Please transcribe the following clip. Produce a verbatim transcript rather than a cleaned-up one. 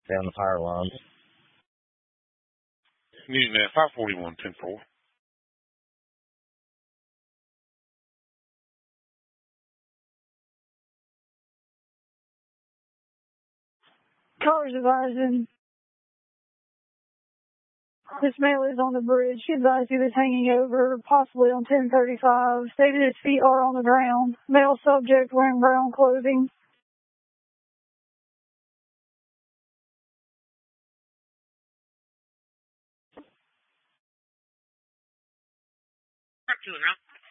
down the power line. Using that five forty-one ten four. Callers advising this male is on the bridge. She advised he was hanging over, possibly on ten thirty-five. Stated his feet are on the ground. Male subject wearing brown clothing. Two and